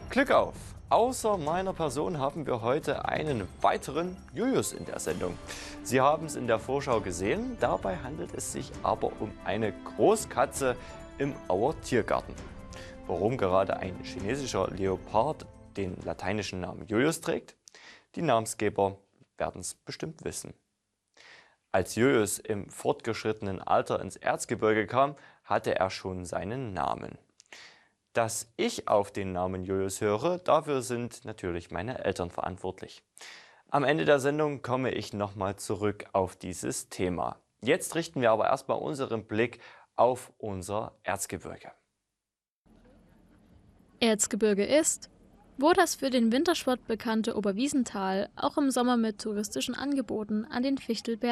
Glück auf! Außer meiner Person haben wir heute einen weiteren Julius in der Sendung. Sie haben es in der Vorschau gesehen, dabei handelt es sich aber um eine Großkatze im Auer Tiergarten. Warum gerade ein chinesischer Leopard den lateinischen Namen Julius trägt? Die Namensgeber werden es bestimmt wissen. Als Julius im fortgeschrittenen Alter ins Erzgebirge kam, hatte er schon seinen Namen. Dass ich auf den Namen Julius höre, dafür sind natürlich meine Eltern verantwortlich. Am Ende der Sendung komme ich nochmal zurück auf dieses Thema. Jetzt richten wir aber erstmal unseren Blick auf unser Erzgebirge. Erzgebirge ist, wo das für den Wintersport bekannte Oberwiesental auch im Sommer mit touristischen Angeboten an den Fichtelbergen